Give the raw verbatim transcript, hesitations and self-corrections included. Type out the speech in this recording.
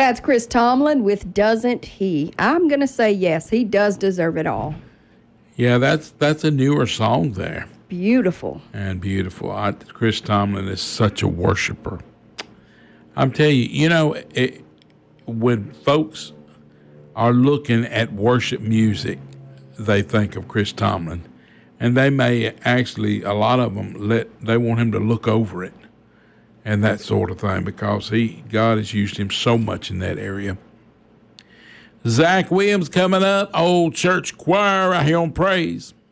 That's Chris Tomlin with Doesn't He. I'm going to say yes, he does deserve it all. Yeah, that's that's a newer song there. Beautiful. And beautiful. I, Chris Tomlin is such a worshiper. I'm telling you, you know, it, when folks are looking at worship music, they think of Chris Tomlin. And they may actually, a lot of them, let they want him to look over it and that sort of thing because he God has used him so much in that area. Zach Williams coming up, Old Church Choir right here on Praise.